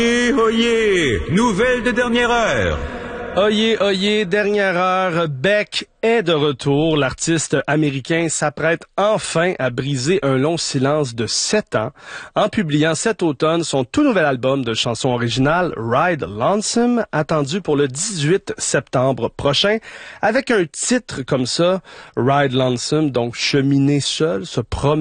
Oyez, nouvelle de dernière heure. Oyez, dernière heure, Beck est de retour. L'artiste américain s'apprête enfin à briser un long silence de 7 ans en publiant cet automne son tout nouvel album de chansons originales, Ride Lonesome, attendu pour le 18 septembre prochain, avec un titre comme ça, Ride Lonesome, donc cheminer seul, se promener